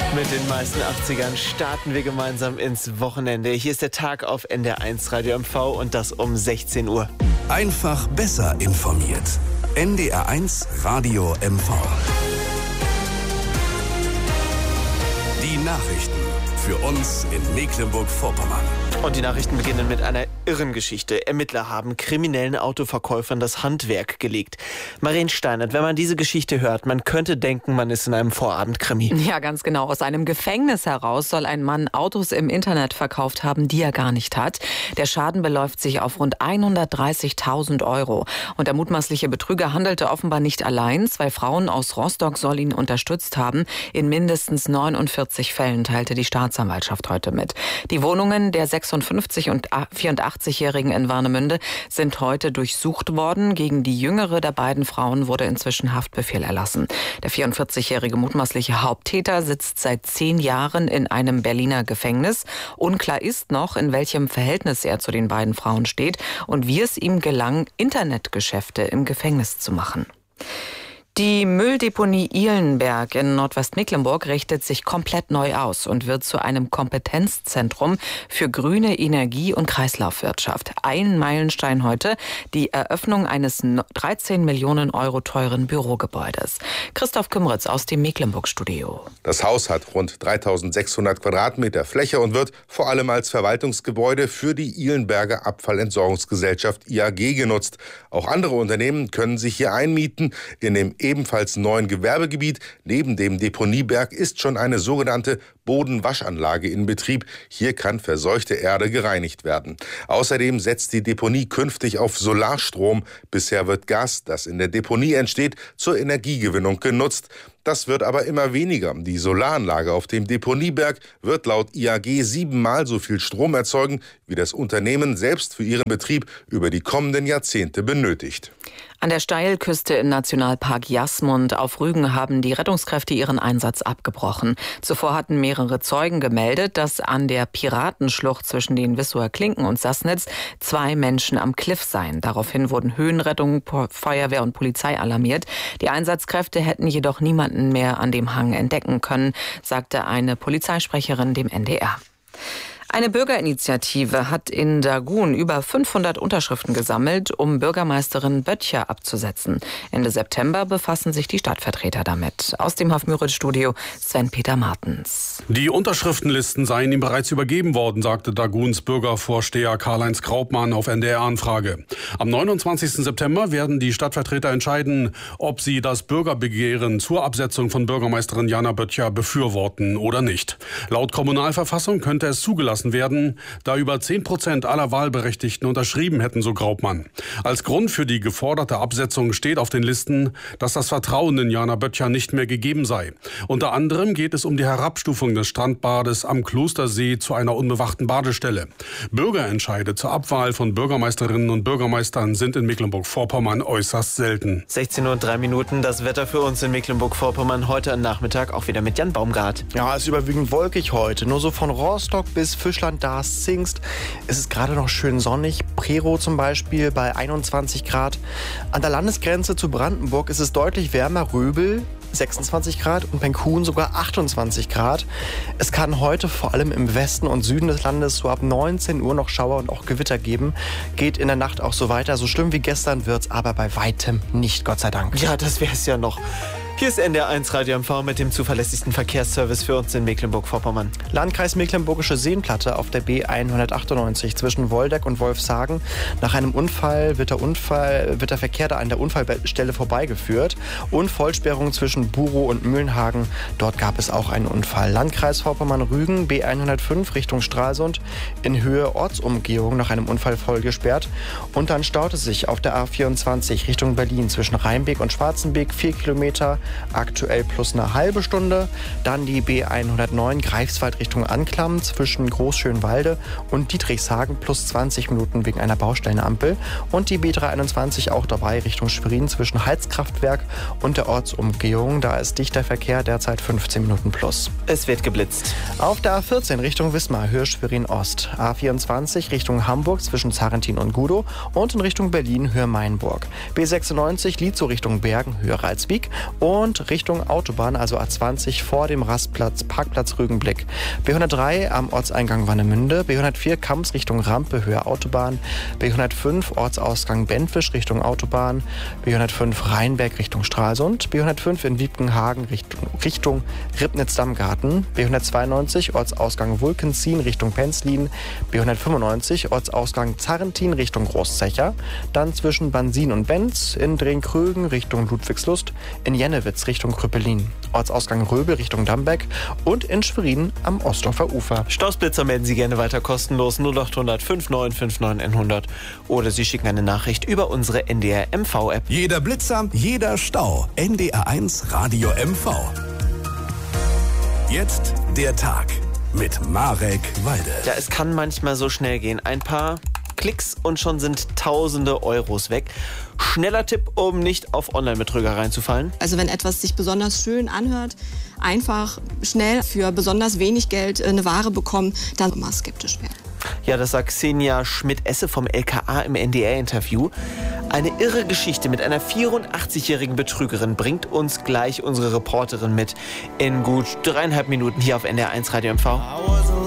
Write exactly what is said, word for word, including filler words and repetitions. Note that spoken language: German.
Mit den meisten achtzigern starten wir gemeinsam ins Wochenende. Hier ist der Tag auf N D R eins Radio M V und das um sechzehn Uhr. Einfach besser informiert. N D R eins Radio M V. Die Nachrichten für uns in Mecklenburg-Vorpommern. Und die Nachrichten beginnen mit einer irren Geschichte. Ermittler haben kriminellen Autoverkäufern das Handwerk gelegt. Marien Steinert, wenn man diese Geschichte hört, man könnte denken, man ist in einem Vorabendkrimi. Ja, ganz genau. Aus einem Gefängnis heraus soll ein Mann Autos im Internet verkauft haben, die er gar nicht hat. Der Schaden beläuft sich auf rund hundertdreißigtausend Euro. Und der mutmaßliche Betrüger handelte offenbar nicht allein. Zwei Frauen aus Rostock sollen ihn unterstützt haben. In mindestens neunundvierzig Fällen, teilte die Staatsanwaltschaft heute mit. Die Wohnungen der sechsundfünfzig- und vierundachtzigjährigen in Warnemünde sind heute durchsucht worden. Gegen die jüngere der beiden Frauen wurde inzwischen Haftbefehl erlassen. Der vierundvierzigjährige mutmaßliche Haupttäter sitzt seit zehn Jahren in einem Berliner Gefängnis. Unklar ist noch, in welchem Verhältnis er zu den beiden Frauen steht und wie es ihm gelang, Internetgeschäfte im Gefängnis zu machen. Die Mülldeponie Ihlenberg in Nordwestmecklenburg richtet sich komplett neu aus und wird zu einem Kompetenzzentrum für grüne Energie und Kreislaufwirtschaft. Ein Meilenstein heute, die Eröffnung eines dreizehn Millionen Euro teuren Bürogebäudes. Christoph Kümritz aus dem Mecklenburg-Studio. Das Haus hat rund dreitausendsechshundert Quadratmeter Fläche und wird vor allem als Verwaltungsgebäude für die Ihlenberger Abfallentsorgungsgesellschaft I A G genutzt. Auch andere Unternehmen können sich hier einmieten. In dem ebenfalls neuen Gewerbegebiet neben dem Deponieberg ist schon eine sogenannte Bodenwaschanlage in Betrieb. Hier kann verseuchte Erde gereinigt werden. Außerdem setzt die Deponie künftig auf Solarstrom. Bisher wird Gas, das in der Deponie entsteht, zur Energiegewinnung genutzt. Das wird aber immer weniger. Die Solaranlage auf dem Deponieberg wird laut I A G siebenmal so viel Strom erzeugen, wie das Unternehmen selbst für ihren Betrieb über die kommenden Jahrzehnte benötigt. An der Steilküste im Nationalpark Jasmund auf Rügen haben die Rettungskräfte ihren Einsatz abgebrochen. Zuvor hatten mehrere Zeugen gemeldet, dass an der Piratenschlucht zwischen den Wissower Klinken und Sassnitz zwei Menschen am Cliff seien. Daraufhin wurden Höhenrettung, Feuerwehr und Polizei alarmiert. Die Einsatzkräfte hätten jedoch niemanden mehr an dem Hang entdecken können, sagte eine Polizeisprecherin dem N D R. Eine Bürgerinitiative hat in Dagun über fünfhundert Unterschriften gesammelt, um Bürgermeisterin Böttcher abzusetzen. Ende September befassen sich die Stadtvertreter damit. Aus dem Hofmüritz-Studio Sven-Peter Martens. Die Unterschriftenlisten seien ihm bereits übergeben worden, sagte Daguns Bürgervorsteher Karl-Heinz Graupmann auf N D R-Anfrage. Am neunundzwanzigsten September werden die Stadtvertreter entscheiden, ob sie das Bürgerbegehren zur Absetzung von Bürgermeisterin Jana Böttcher befürworten oder nicht. Laut Kommunalverfassung könnte es zugelassen werden, da über zehn Prozent aller Wahlberechtigten unterschrieben hätten, so Graupmann. Als Grund für die geforderte Absetzung steht auf den Listen, dass das Vertrauen in Jana Böttcher nicht mehr gegeben sei. Unter anderem geht es um die Herabstufung des Strandbades am Klostersee zu einer unbewachten Badestelle. Bürgerentscheide zur Abwahl von Bürgermeisterinnen und Bürgermeistern sind in Mecklenburg-Vorpommern äußerst selten. sechzehn Uhr und drei Minuten, das Wetter für uns in Mecklenburg-Vorpommern heute am Nachmittag auch wieder mit Jan Baumgart. Ja, es ist überwiegend wolkig heute. Nur so von Rostock bis Fischland, Darß, Zingst. Es ist gerade noch schön sonnig. Prerow zum Beispiel bei einundzwanzig Grad. An der Landesgrenze zu Brandenburg ist es deutlich wärmer. Röbel sechsundzwanzig Grad und Penkhuhn sogar achtundzwanzig Grad. Es kann heute vor allem im Westen und Süden des Landes so ab neunzehn Uhr noch Schauer und auch Gewitter geben. Geht in der Nacht auch so weiter. So schlimm wie gestern wird's aber bei weitem nicht, Gott sei Dank. Ja, das wäre es ja noch. Hier ist N D R eins Radio M V mit dem zuverlässigsten Verkehrsservice für uns in Mecklenburg-Vorpommern. Landkreis Mecklenburgische Seenplatte auf der B hundertachtundneunzig zwischen Woldeck und Wolfshagen. Nach einem Unfall wird der, Unfall, wird der Verkehr da an der Unfallstelle vorbeigeführt. Und Vollsperrung zwischen Burow und Mühlenhagen. Dort gab es auch einen Unfall. Landkreis Vorpommern-Rügen, B hundertfünf Richtung Stralsund. In Höhe Ortsumgehung nach einem Unfall vollgesperrt. Und dann staut es sich auf der A vierundzwanzig Richtung Berlin zwischen Rheinbeek und Schwarzenbeek. Vier Kilometer. Aktuell plus eine halbe Stunde. Dann die B hundertneun Greifswald Richtung Anklam zwischen Großschönwalde und Dietrichshagen plus zwanzig Minuten wegen einer Baustellenampel. Und die B dreihunderteinundzwanzig auch dabei Richtung Schwerin zwischen Heizkraftwerk und der Ortsumgehung. Da ist dichter Verkehr, derzeit fünfzehn Minuten plus. Es wird geblitzt. Auf der A vierzehn Richtung Wismar, Höhe Schwerin Ost. A vierundzwanzig Richtung Hamburg zwischen Zarentin und Gudow und in Richtung Berlin, Höhe Mainburg. B sechsundneunzig Lietzow Richtung Bergen, Höhe Ralswiek. Und Und Richtung Autobahn, also A zwanzig vor dem Rastplatz, Parkplatz Rügenblick. B hundertdrei am Ortseingang Warnemünde, B hundertvier Kamps Richtung Rampe, Höhe Autobahn, B hundertfünf Ortsausgang Bentwisch Richtung Autobahn, B hundertfünf Rheinberg Richtung Stralsund, B hundertfünf in Wiebkenhagen Richtung, Richtung Ribnitz-Dammgarten, B hundertzweiundneunzig Ortsausgang Wulkenzien Richtung Penzlin, B hundertfünfundneunzig Ortsausgang Zarrentin Richtung Großzecher, dann zwischen Bansin und Benz, in Drehkrögen Richtung Ludwigslust, in Jennewitz Richtung Krüppelin, Ortsausgang Röbel Richtung Dambeck und in Schwerin am Ostdorfer Ufer. Stausblitzer melden Sie gerne weiter kostenlos null acht hundert fünfundneunzig neunundfünfzig hundert oder Sie schicken eine Nachricht über unsere N D R M V-App. Jeder Blitzer, jeder Stau. N D R eins Radio M V. Jetzt der Tag mit Marek Walde. Ja, es kann manchmal so schnell gehen. Ein paar Klicks und schon sind tausende Euros weg. Schneller Tipp, um nicht auf Online-Betrüger reinzufallen. Also wenn etwas sich besonders schön anhört, einfach schnell für besonders wenig Geld eine Ware bekommen, dann mal skeptisch werden. Ja, das sagt Xenia Schmidt-Esse vom L K A im N D R-Interview. Eine irre Geschichte mit einer vierundachtzigjährigen Betrügerin bringt uns gleich unsere Reporterin mit in gut dreieinhalb Minuten hier auf N D R eins Radio M V.